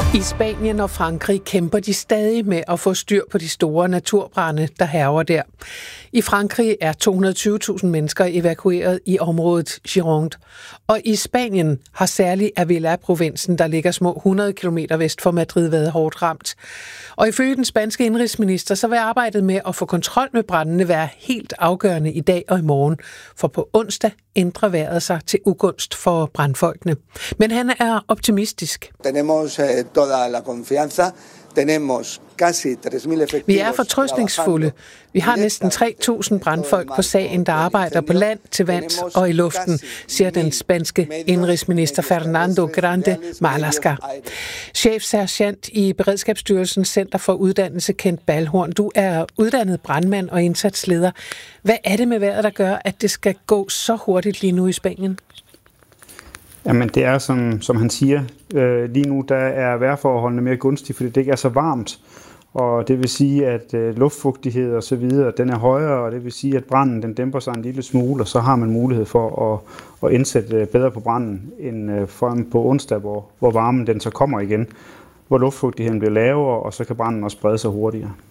I Spanien og Frankrig kæmper de stadig med at få styr på de store naturbrande, der hærger der. I Frankrig er 220.000 mennesker evakueret i området Gironde. Og i Spanien har særligt Ávila-provinsen, der ligger små 100 km vest for Madrid, været hårdt ramt. Og ifølge den spanske indrigsminister, så vil arbejdet med at få kontrol med brandene være helt afgørende i dag og i morgen. For på onsdag ændrer vejret sig til ugunst for brandfolkene. Men han er optimistisk. Tenemos toda la confianza. Tenemos casi 3.000 efectivos. Vi er fortrøstningsfulde. Vi har næsten 3.000 brandfolk på sagen, der arbejder på land, til vands og i luften, siger den spanske indrigsminister Fernando Grande Marlaska. Chefsergeant i Beredskabsstyrelsens Center for Uddannelse, Kent Balhorn. Du er uddannet brandmand og indsatsleder. Hvad er det med vejret, der gør, at det skal gå så hurtigt lige nu i Spanien? Jamen det er, som han siger, lige nu der er vejrforholdene mere gunstige, fordi det ikke er så varmt. Og det vil sige, at luftfugtighed og så videre, den er højere, og det vil sige, at branden den dæmper sig en lille smule, og så har man mulighed for at indsætte bedre på branden, end på onsdag, hvor varmen den så kommer igen, hvor luftfugtigheden bliver lavere, og så kan branden også sprede sig hurtigere.